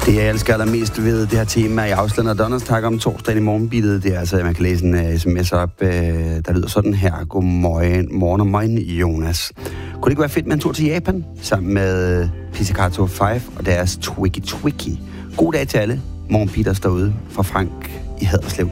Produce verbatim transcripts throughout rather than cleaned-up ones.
Det jeg elsker allermest ved det her tema i Ausland og Donnerstag om torsdagen i morgenbilet, det er altså, at man kan læse en uh, sms op, uh, der lyder sådan her. Godmorgen, morgen og morgen, Jonas. Kunne det ikke være fedt med en tur til Japan sammen med Pizzicato fem og deres Twiki Twiki? God dag til alle morgenbeaters derude fra Frank i Haderslev.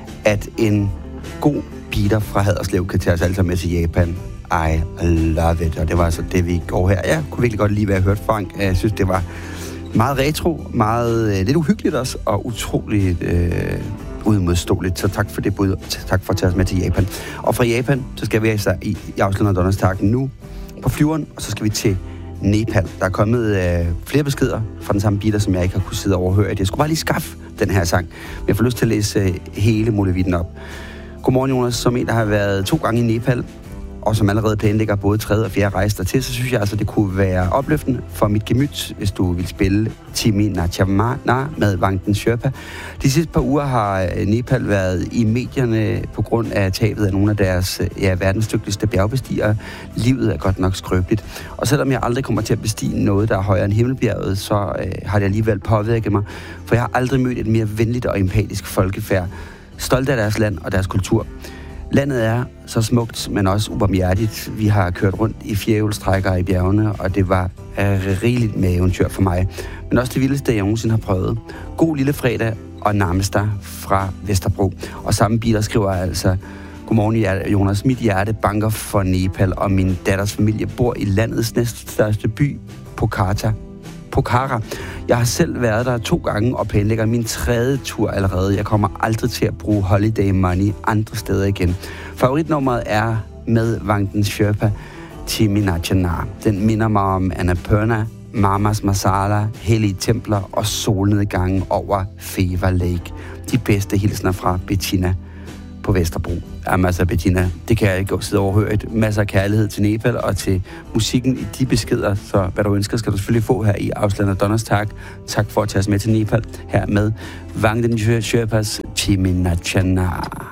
At en god beater fra Haderslev kan tage os alle sammen med til Japan. I love it. Og det var altså det, vi går her. Jeg kunne virkelig godt lide, hvad jeg hørte Frank. Jeg synes, det var meget retro, meget øh, lidt uhyggeligt også, og utroligt øh, udmodståeligt. Så tak for det bud. Tak for at tage os med til Japan. Og fra Japan, så skal vi altså i, i Ausland og Donnerstag nu på flyveren, og så skal vi til Nepal. Der er kommet øh, flere beskeder fra den samme beater, som jeg ikke har kunnet sidde og overhøre. Jeg skulle bare lige skaffe den her sang. Men jeg får lyst til at læse øh, hele muligheden op. Godmorgen, Jonas. Som en, der har været to gange i Nepal, og som allerede planlægger både tredje og fjerde rejse dertil, så synes jeg altså, det kunne være opløftende for mit gemyt, hvis du vil spille Timi Nachamana med Vangden Sherpa. De sidste par uger har Nepal været i medierne på grund af tabet af nogle af deres ja, verdens dygtigste bjergbestigere. Livet er godt nok skrøbeligt. Og selvom jeg aldrig kommer til at bestige noget, der er højere end Himmelbjerget, så øh, har det alligevel påvirket mig, for jeg har aldrig mødt et mere venligt og empatisk folkefærd, stolt af deres land og deres kultur. Landet er så smukt, men også ubarmhjertigt. Vi har kørt rundt i fjerdehjulstrækker i bjergene, og det var rigeligt med eventyr for mig. Men også det vildeste, jeg nogensinde har prøvet. God lille fredag og namaste fra Vesterbro. Og samme beater skriver altså: Godmorgen, Jonas. Mit hjerte banker for Nepal, og min datters familie bor i landets næststørste by, Pokhara. Pokhara. Jeg har selv været der to gange og planlægger min tredje tur allerede. Jeg kommer aldrig til at bruge holiday money andre steder igen. Favoritnummeret er med Vangden Sherpa, Timi Nachana. Den minder mig om Annapurna, Mamas Masala, hellige templer og solnedgangen over Fever Lake. De bedste hilsner fra Bettina på Vesterbro. Jamen altså, Bettina, det kan jeg ikke sidde overhøre. Et masser af kærlighed til Nepal og til musikken i de beskeder. Så hvad du ønsker, skal du selvfølgelig få her i Ausland og Donnerstag. Tak for at tage os med til Nepal her med Vangden Sherpas Timi Nachana.